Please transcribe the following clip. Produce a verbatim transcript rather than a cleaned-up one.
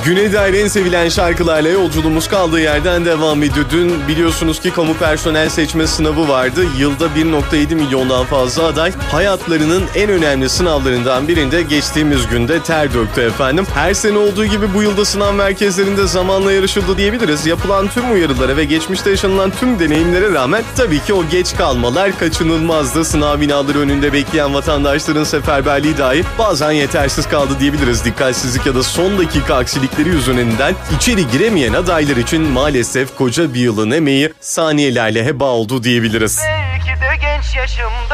Güne dair en sevilen şarkılarla yolculuğumuz kaldığı yerden devam ediyor. Dün biliyorsunuz ki kamu personel seçme sınavı vardı. Yılda bir virgül yedi milyondan fazla aday hayatlarının en önemli sınavlarından birinde geçtiğimiz günde ter döktü efendim. Her sene olduğu gibi bu yılda sınav merkezlerinde zamanla yarışıldı diyebiliriz. Yapılan tüm uyarılara ve geçmişte yaşanılan tüm deneyimlere rağmen tabii ki o geç kalmalar kaçınılmazdı. Sınav binaları önünde bekleyen vatandaşların seferberliği dahi bazen yetersiz kaldı diyebiliriz. Dikkatsizlik ya da son dakika aksilikleri yüzünden içeri giremeyen adaylar için maalesef koca bir yılın emeği saniyelerle heba oldu diyebiliriz. Belki de genç yaşımda